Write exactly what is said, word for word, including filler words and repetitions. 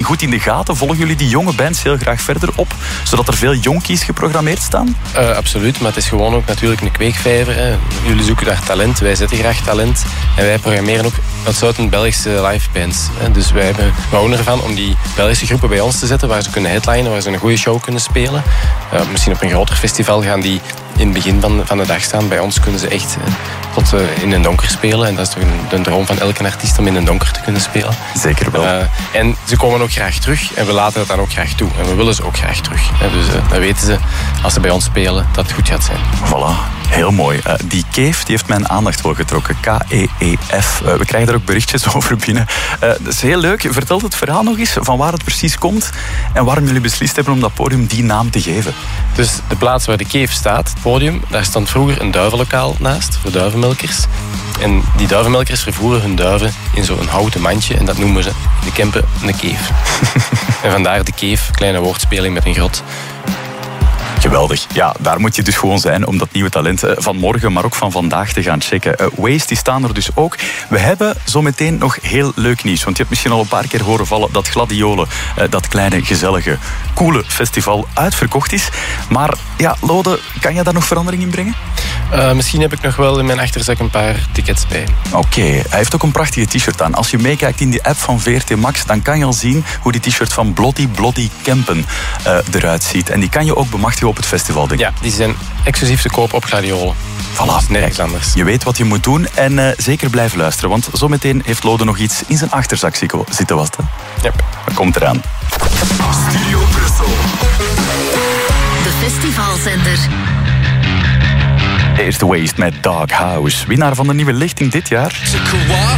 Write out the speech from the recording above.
goed in de gaten? Volgen jullie die jonge bands heel graag verder op, zodat er veel jonkies geprogrammeerd staan? Uh, absoluut, maar het is gewoon ook natuurlijk een kweekvijver. Hè. Jullie zoeken daar talent, wij zetten graag talent. En wij programmeren ook uitsluitend Belgische live bands. Hè. Dus wij, hebben, we houden ervan om die Belgische groepen bij ons te zetten, waar ze kunnen headlinen, waar ze een goede show kunnen spelen. Uh, misschien op een groter festival gaan die in het begin van, van de dag staan. Bij ons kunnen ze echt uh, tot uh, in het donker spelen. En dat is toch een, een droom van elke artiest om in het donker te kunnen spelen. Zeker wel. Uh, en ze komen ook graag terug en we laten dat dan ook graag toe. En we willen ze ook graag terug. Hè. Dus uh, dan weten ze, als ze bij ons spelen, dat het goed gaat zijn. Voilà. Heel mooi. Uh, die Cave die heeft mijn aandacht wel getrokken. K E E F. Uh, we krijgen daar ook berichtjes over binnen. Uh, dat is heel leuk. Vertel het verhaal nog eens van waar het precies komt en waarom jullie beslist hebben om dat podium die naam te geven. Dus de plaats waar de Cave staat, het podium, daar stond vroeger een duivenlokaal naast voor duivenmelkers. En die duivenmelkers vervoeren hun duiven in zo'n houten mandje en dat noemen ze in de Kempen een Cave. En vandaar de Cave, kleine woordspeling met een grot. Geweldig. Ja, daar moet je dus gewoon zijn om dat nieuwe talent van morgen, maar ook van vandaag te gaan checken. Uh, Waze, die staan er dus ook. We hebben zometeen nog heel leuk nieuws. Want je hebt misschien al een paar keer horen vallen dat Gladiolen, uh, dat kleine, gezellige, coole festival, uitverkocht is. Maar ja, Lode, kan je daar nog verandering in brengen? Uh, misschien heb ik nog wel in mijn achterzak een paar tickets bij. Oké, okay. Hij heeft ook een prachtige t-shirt aan. Als je meekijkt in die app van V R T Max, dan kan je al zien hoe die t-shirt van Bloody Bloody Kempen uh, eruit ziet. En die kan je ook bemachtigen op het festival, denk ik. Ja, die zijn exclusief te koop op Gladiolen. Voilà, nergens anders. Je weet wat je moet doen en uh, zeker blijven luisteren, want zometeen heeft Lode nog iets in zijn achterzak zitten, was het? Yep. Dat komt eraan. Studio Brussel. De festivalzender. Eerste Waste met Doghouse. Winnaar van de nieuwe lichting dit jaar.